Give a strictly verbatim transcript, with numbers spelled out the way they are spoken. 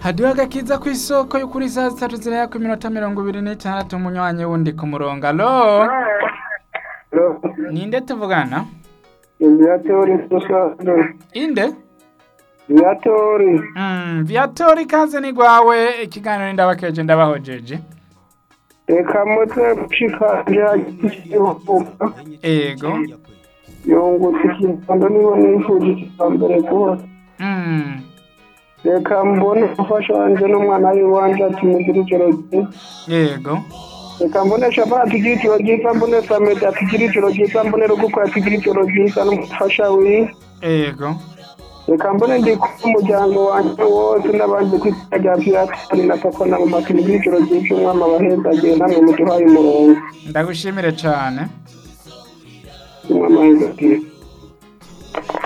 Haduha agakiza kw'isoko y'ukuri saa zitatu ziraya ku minota mirongo ibiri n'itandatu umunywanyi wundi ku murongo. Alo? Ninde tuvugana? Viatori Sosando. Inde? Viatori. Mm, Viatori kaze ni gwawe ikiganiro ndabakeje ndabahojeje. Eka mutwe mushikanje igihugu. Ego. Yongo tikimando niwo nifuje ikambere ko. Mm. Eka mbone ufasha wanje n'umwana wanje ati mugira ijoro ryiza. Ego. Eka mbone Shabbat igitiro ryiza mbone Samet ati gira ijoro ryiza mbone Ruguko ati gira ijoro ryiza n'umufasha wiwe. Ego. Reka mbone ndi ku muryango wanje wose n'abandi kwitaga Viatori na papa na mama ati mugira ijoro ryiza umwami abahezagiye namwe muduhaye umurongo. Ndagushimire cane. Umwami abahezagiye.